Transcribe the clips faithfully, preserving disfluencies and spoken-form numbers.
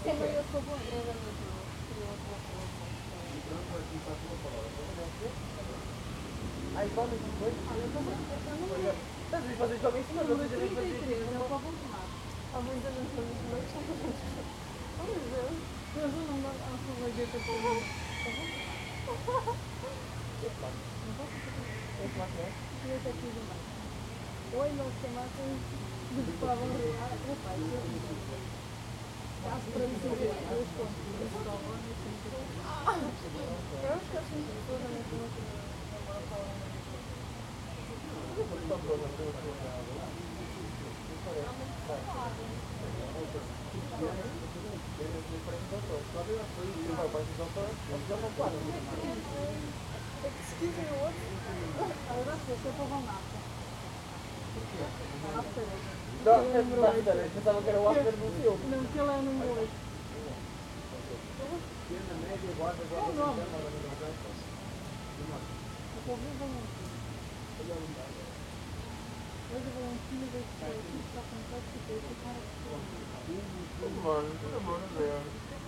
Sim, mas eu sou boa. Eu não Aí come depois? Ah, eu tô muito. Às vezes vocês comem em cima, Número outras vezes trinta e vocês três, ficam é o numa... pavão de tomate. Alguns anos estamos mais chatos. Oh meu Deus. Mas eu não dá a sua lagueta por mim. Esse tomate. Não posso fazer. Esse tomate não é? Eu até fiz demais. Ou ainda os tomates de pavão de ar. Opa, isso é muito. Caso para mim seja dois pontos. Esse pavão é sempre. Eu acho que eu sinto que toda a minha família namora com ela. Excuse me, what? Agora sim, esse é pavão nata. Nata cereja. Não, é verdade, eu pensava que era o Oscar do filme. Não, que ele é número oito. Qual o nome? Eu vou ver o Valentim. Hoje o Valentim vai ser está complexo e tem esse cara que Mano, pelo amor de Deus.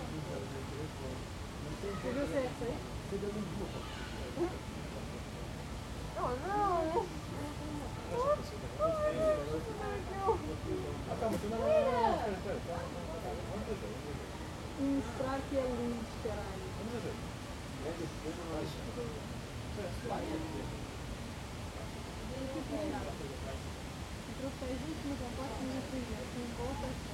você viu se é essa aí? Oh não! Mostrar que é lindo, caralho. Trouxe vinte no compacto e no frigideira. Não volta a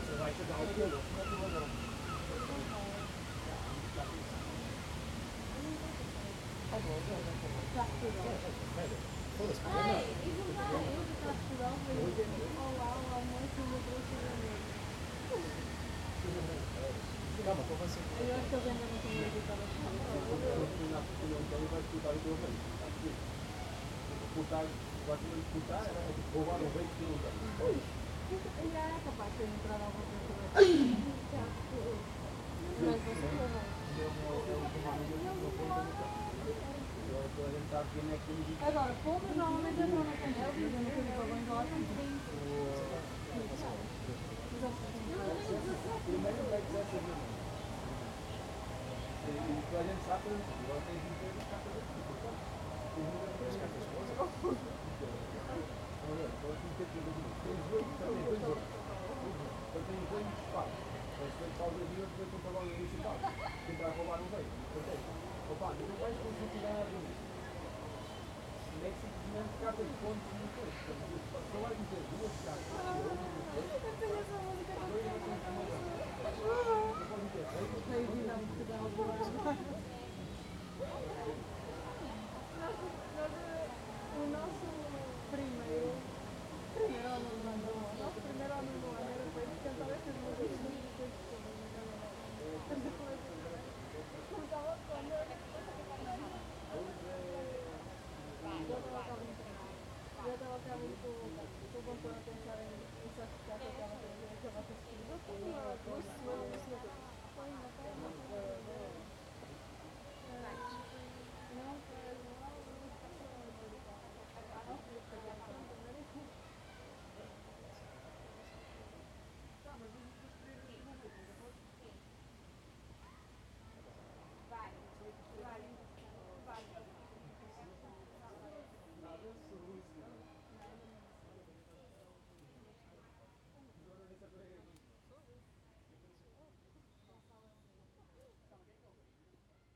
Ai, isso não é eu que está estudando, mas olá, o almoço e o trouxe da mesa. Calma, como assim? Eu acho que eu ainda não tenho editado a chamada. Já é capaz de entrar alguma coisa. Mas você não. Agora, poucos normalmente entram na panela, dizendo que os pavões lá não têm. Eu tenho essa música na cabeça.